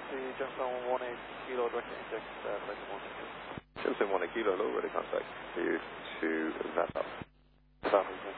taxi, Gemstone 18 kilo, direct inject, flight 1. Gemstone 18 kilo, low ready contact, cleared to VATAL. South